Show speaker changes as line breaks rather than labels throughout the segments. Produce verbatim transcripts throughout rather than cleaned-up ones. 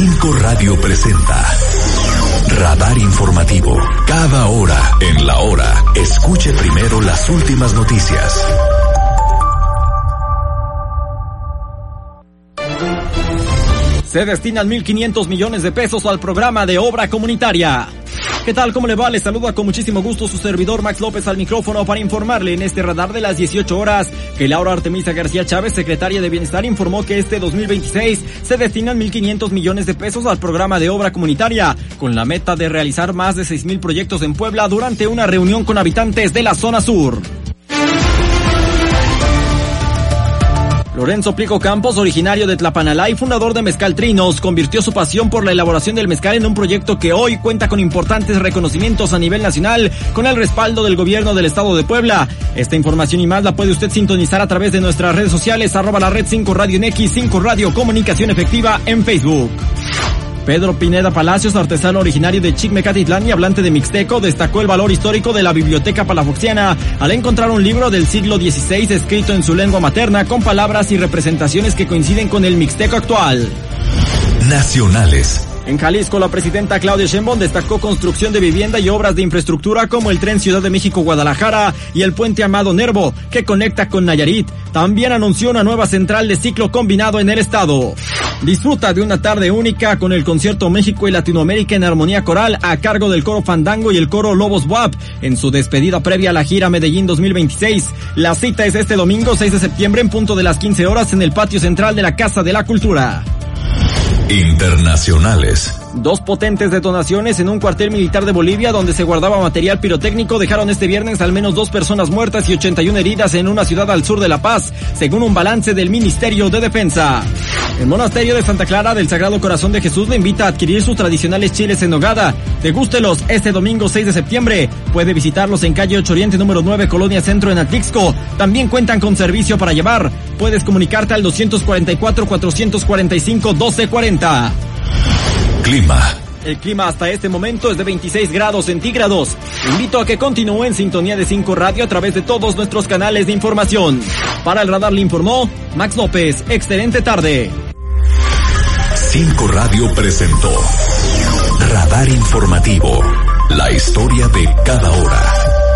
Cinco Radio presenta Radar Informativo. Cada hora, en la hora, escuche primero las últimas noticias.
Se destinan mil quinientos millones de pesos al programa de obra comunitaria. ¿Qué tal? ¿Cómo le va? Les saluda con muchísimo gusto su servidor Max López al micrófono para informarle en este radar de las dieciocho horas que Laura Artemisa García Chávez, secretaria de Bienestar, informó que este dos mil veintiséis se destinan mil quinientos millones de pesos al programa de obra comunitaria, con la meta de realizar más de seis mil proyectos en Puebla durante una reunión con habitantes de la zona sur. Lorenzo Pliego Campos, originario de Tlapanalá y fundador de Mezcal Trinos, convirtió su pasión por la elaboración del mezcal en un proyecto que hoy cuenta con importantes reconocimientos a nivel nacional, con el respaldo del gobierno del estado de Puebla. Esta información y más la puede usted sintonizar a través de nuestras redes sociales, arroba la red cinco Radio en X, cinco Radio Comunicación Efectiva en Facebook. Pedro Pineda Palacios, artesano originario de Chicmecatitlán y hablante de mixteco, destacó el valor histórico de la Biblioteca Palafoxiana al encontrar un libro del siglo dieciséis escrito en su lengua materna con palabras y representaciones que coinciden con el mixteco actual.
Nacionales.
En Jalisco, la presidenta Claudia Sheinbaum destacó construcción de vivienda y obras de infraestructura como el tren Ciudad de México-Guadalajara y el puente Amado Nervo, que conecta con Nayarit. También anunció una nueva central de ciclo combinado en el estado. Disfruta de una tarde única con el concierto México y Latinoamérica en armonía coral a cargo del coro Fandango y el coro Lobos W A P en su despedida previa a la gira Medellín dos mil veintiséis. La cita es este domingo seis de septiembre en punto de las quince horas en el patio central de la Casa de la Cultura.
Internacionales.
Dos potentes detonaciones en un cuartel militar de Bolivia donde se guardaba material pirotécnico dejaron este viernes al menos dos personas muertas y ochenta y una heridas en una ciudad al sur de La Paz, según un balance del Ministerio de Defensa. El monasterio de Santa Clara del Sagrado Corazón de Jesús le invita a adquirir sus tradicionales chiles en nogada. Degústelos este domingo seis de septiembre. Puede visitarlos en calle ocho Oriente número nueve, Colonia Centro en Atlixco. También cuentan con servicio para llevar. Puedes comunicarte al dos cuatro cuatro, cuatro cuatro cinco, uno dos cuatro cero.
Clima.
El clima hasta este momento es de veintiséis grados centígrados. Invito a que continúe en sintonía de cinco Radio a través de todos nuestros canales de información. Para el radar le informó Max López. Excelente tarde.
cinco Radio presentó Radar Informativo. La historia de cada hora.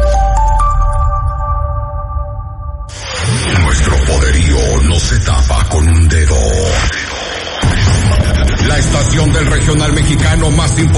Nuestro poderío no se tapa con un dedo. La estación del regional mexicano más importante.